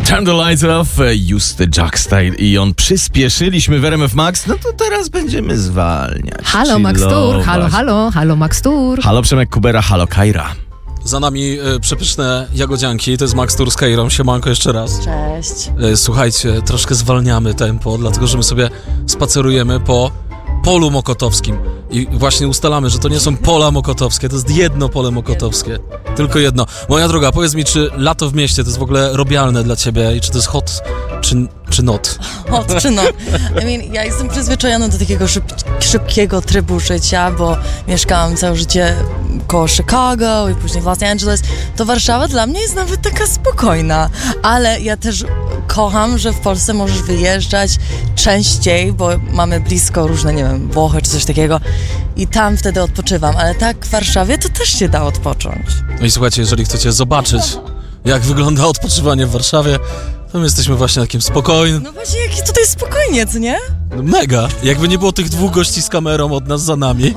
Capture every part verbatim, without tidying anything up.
Turn the lights off, use the jack style i on przyspieszyliśmy w R M F Max, no to teraz będziemy zwalniać. Halo Max Tour, halo, halo, halo Max Tour. Halo Przemek Kubera, halo Kajra. Za nami y, przepyszne jagodzianki, to jest Max Tour z Kajrą, siemanko jeszcze raz. Cześć. Y, słuchajcie, troszkę zwalniamy tempo, dlatego że my sobie spacerujemy po polu mokotowskim i właśnie ustalamy, że to nie są pola mokotowskie, to jest jedno pole mokotowskie, tylko jedno. Moja droga, powiedz mi, czy lato w mieście to jest w ogóle robialne dla ciebie i czy to jest hot, czy, czy not? Hot czy not? I mean, ja jestem przyzwyczajona do takiego szyb, szybkiego trybu życia, bo mieszkałam całe życie koło Chicago i później w Los Angeles. To Warszawa dla mnie jest nawet taka spokojna, ale ja też kocham, że w Polsce możesz wyjeżdżać częściej, bo mamy blisko różne, nie wiem, Włochy czy coś takiego i tam wtedy odpoczywam, ale tak w Warszawie to też się da odpocząć. No i słuchajcie, jeżeli chcecie zobaczyć, jak wygląda odpoczywanie w Warszawie, to my jesteśmy właśnie takim spokojnym. No właśnie, jaki tutaj spokojnie, co nie? No mega! Jakby nie było tych dwóch gości z kamerą od nas za nami.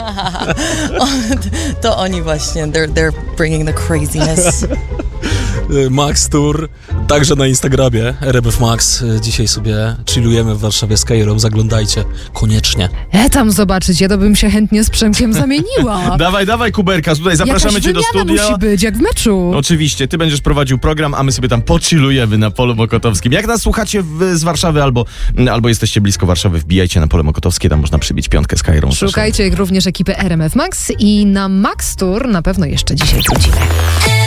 To oni właśnie, they're, they're bringing the craziness. Max Tour, także na Instagramie, R M F Max. Dzisiaj sobie chillujemy w Warszawie z Kajrą, zaglądajcie, koniecznie. E, tam zobaczyć, ja to bym się chętnie z Przemkiem zamieniła. Dawaj, dawaj Kuberka, tutaj zapraszamy Jakaś cię do wymiana studia. musi być, jak w meczu. Oczywiście, ty będziesz prowadził program, a my sobie tam pochillujemy na polu mokotowskim. Jak nas słuchacie w, z Warszawy albo, albo jesteście blisko Warszawy, wbijajcie na pole mokotowskie, tam można przybić piątkę z Kajrą. Szukajcie również ekipy R M F Max i na Max Tour na pewno jeszcze dzisiaj wrócimy.